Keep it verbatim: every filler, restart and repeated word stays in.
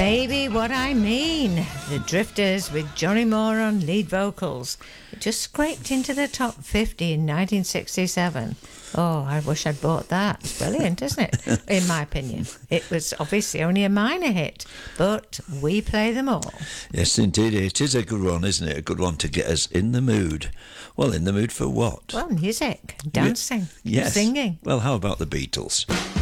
Baby What I Mean, the Drifters with Johnny Moore on lead vocals. It just scraped into the top fifty in nineteen sixty-seven. Oh, I wish I'd bought that. It's brilliant, isn't it? In my opinion. It was obviously only a minor hit, but we play them all. Yes, indeed. It is a good one, isn't it? A good one to get us in the mood. Well, in the mood for what? Well, music, dancing, yes. singing. Well, how about the Beatles?